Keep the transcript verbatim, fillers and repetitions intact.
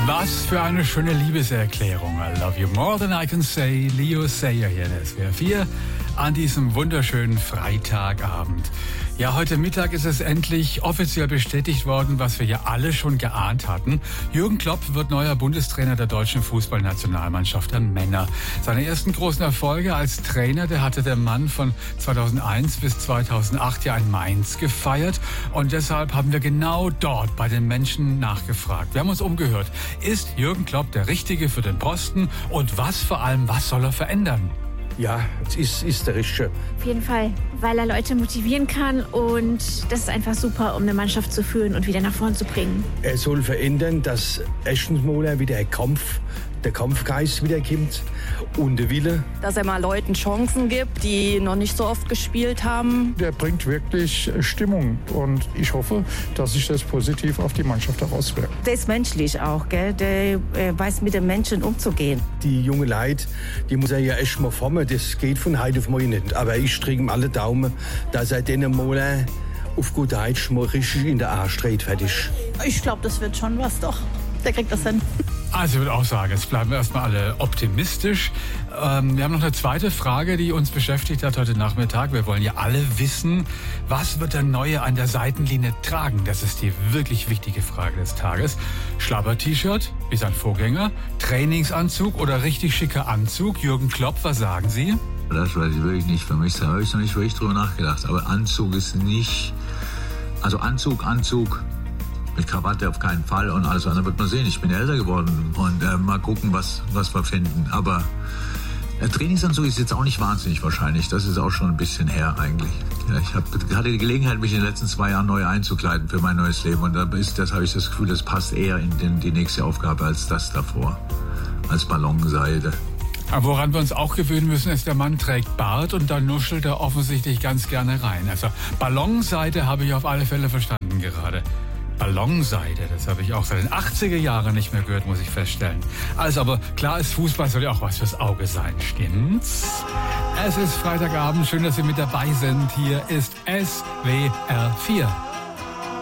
Was für eine schöne Liebeserklärung. I love you more than I can say. Leo Sayer hier in S W R vier an diesem wunderschönen Freitagabend. Ja, heute Mittag ist es endlich offiziell bestätigt worden, was wir ja alle schon geahnt hatten. Jürgen Klopp wird neuer Bundestrainer der deutschen Fußballnationalmannschaft der Männer. Seine ersten großen Erfolge als Trainer, der hatte der Mann von zweitausendeins bis zweitausendacht ja in Mainz gefeiert. Und deshalb haben wir genau dort bei den Menschen nachgefragt. Wir haben uns umgehört. Ist Jürgen Klopp der Richtige für den Posten? Und was vor allem, was soll er verändern? Ja, es ist, ist der Richtige. Auf jeden Fall, weil er Leute motivieren kann und das ist einfach super, um eine Mannschaft zu führen und wieder nach vorn zu bringen. Er soll verändern, dass erstens mal wieder ein Kampf, der Kampfgeist wiederkommt und der Wille. Dass er mal Leuten Chancen gibt, die noch nicht so oft gespielt haben. Der bringt wirklich Stimmung und ich hoffe, dass sich das positiv auf die Mannschaft auswirkt. Der ist menschlich auch, gell? Der äh, weiß mit den Menschen umzugehen. Die junge Leute, die muss er ja erst mal formen, das geht von heute auf morgen nicht. Aber ich drücke ihm alle Daumen, dass er den mal auf gut Deutsch mal richtig in der Arsch dreht, fertig. Ich glaube, das wird schon was, doch. Der kriegt das hin. Also ich würde auch sagen, jetzt bleiben wir erstmal alle optimistisch. Ähm, wir haben noch eine zweite Frage, die uns beschäftigt hat heute Nachmittag. Wir wollen ja alle wissen, was wird der Neue an der Seitenlinie tragen? Das ist die wirklich wichtige Frage des Tages. Schlabber-T-Shirt, wie sein Vorgänger, Trainingsanzug oder richtig schicker Anzug? Jürgen Klopp, was sagen Sie? Das weiß ich wirklich nicht. Für mich habe ich noch nicht wirklich drüber nachgedacht. Aber Anzug ist nicht... Also Anzug, Anzug... Mit Krawatte auf keinen Fall und alles andere wird man sehen. Ich bin älter geworden und äh, mal gucken, was, was wir finden. Aber der Trainingsanzug ist jetzt auch nicht wahnsinnig wahrscheinlich. Das ist auch schon ein bisschen her eigentlich. Ja, ich hab, hatte die Gelegenheit, mich in den letzten zwei Jahren neu einzukleiden für mein neues Leben. Und da ist, das habe ich das Gefühl, das passt eher in den, die nächste Aufgabe als das davor. Als Ballonseide. Aber woran wir uns auch gewöhnen müssen, ist, der Mann trägt Bart und da nuschelt er offensichtlich ganz gerne rein. Also Ballonseide habe ich auf alle Fälle verstanden gerade. Ballonseide, das habe ich auch seit den achtziger Jahren nicht mehr gehört, muss ich feststellen. Also, aber klar ist, Fußball soll ja auch was fürs Auge sein, stimmt's? Es ist Freitagabend, schön, dass Sie mit dabei sind. Hier ist S W R vier.